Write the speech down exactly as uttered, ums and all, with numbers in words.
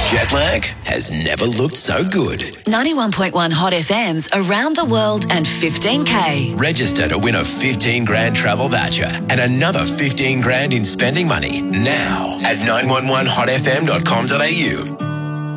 Jet lag has never looked so good. ninety-one point one Hot F M's around the world and fifteen K. Register to win a fifteen grand travel voucher and another fifteen grand in spending money now at nine one one hot f m dot com dot a u.